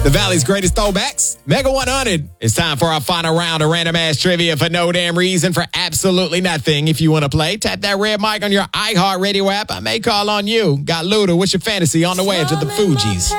The Valley's greatest throwbacks, Mega 100. It's time for our final round of random ass trivia for no damn reason, for absolutely nothing. If you want to play, tap that red mic on your iHeartRadio app. I may call on you. Got Luda, what's your fantasy on the way to the Fugees?